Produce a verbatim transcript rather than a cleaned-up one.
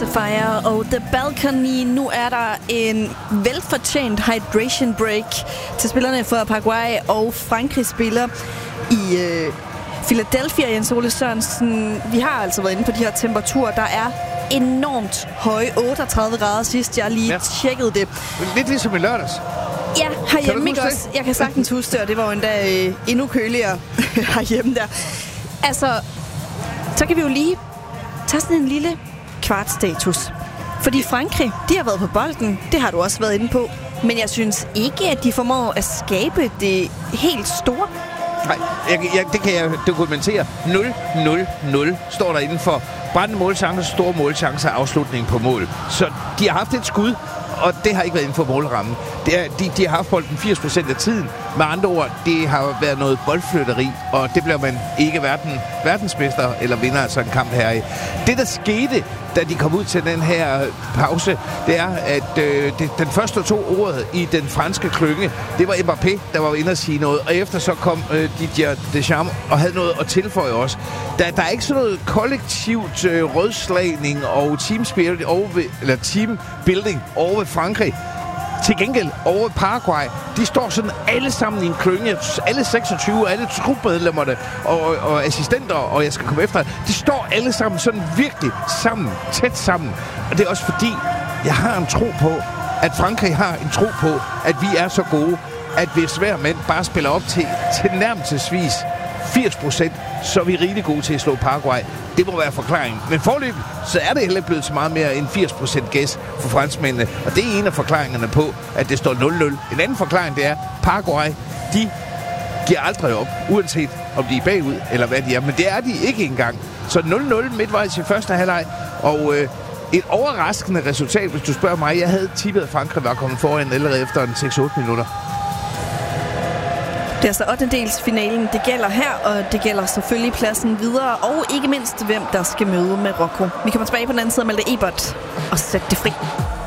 Pacifier og The Balcony. Nu er der en velfortjent hydration break til spillerne for Paraguay, og Frankrig spiller i øh, Philadelphia. Jens Ole Sørensen, vi har altså været inde på de her temperaturer. Der er enormt høje, otteogtredive grader sidst jeg lige ja. tjekkede det. Lidt ligesom i lørdags. Ja, herhjemme ikke også. Jeg kan sagtens huske det, og det var jo endda øh, endnu køligere herhjemme der. Altså, så kan vi jo lige tage sådan en lille kvartstatus. Fordi Frankrig, de har været på bolden. Det har du også været inde på. Men jeg synes ikke, at de formår at skabe det helt store. Nej, jeg, jeg, det kan jeg dokumentere. nul nul nul står der inden for brændende målchancer, store målchancer, afslutning på mål. Så de har haft et skud, og det har ikke været inden for målrammen. Det er, de, de har haft bolden firs procent af tiden. Med andre ord, det har været noget boldflytteri, og det bliver man ikke verden, verdensmester eller vinder altså en kamp her i. Det, der skete, da de kom ud til den her pause, det er, at øh, det, den første to ord i den franske klynge, det var Mbappé, der var inde at sige noget, og efter så kom øh, Didier Deschamps og havde noget at tilføje også. Der, der er ikke sådan noget kollektivt øh, rødslagning og teamspirit over ved, eller teambuilding over ved Frankrig. Til gengæld over Paraguay, de står sådan alle sammen i en klynge, alle seksogtyve, alle trupmedlemmerne og, og assistenter, og jeg skal komme efter, de står alle sammen sådan virkelig sammen, tæt sammen. Og det er også fordi, jeg har en tro på, at Frankrig har en tro på, at vi er så gode, at hvis hver mand bare spiller op til, til nærmelsesvis firs procent, så er vi rigtig gode til at slå Paraguay. Det må være forklaringen. Men forløb, så er det heller ikke blevet så meget mere end firs procent gæs for franskmændene. Og det er en af forklaringerne på, at det står nul nul. En anden forklaring, det er, Paraguay, de giver aldrig op, uanset om de er bagud eller hvad de er. Men det er de ikke engang. Så nul nul midtvejs i første halvleg. Og øh, et overraskende resultat, hvis du spørger mig. Jeg havde tippet, at Frankrig var kommet foran allerede efter en seks otte minutter. Det er altså ottendedelsfinalen, det gælder her, og det gælder selvfølgelig pladsen videre, og ikke mindst, hvem der skal møde Marokko. Vi kommer tilbage på den anden side af Malte Ebert og sætte det fri.